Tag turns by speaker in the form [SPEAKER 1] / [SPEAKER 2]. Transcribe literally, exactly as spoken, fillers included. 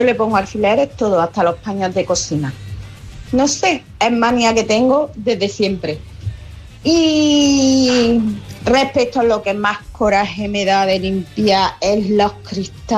[SPEAKER 1] le pongo alfileres todo, hasta los paños de cocina. No sé, es manía que tengo desde siempre. Y respecto a lo que más coraje me da de limpiar es los cristales.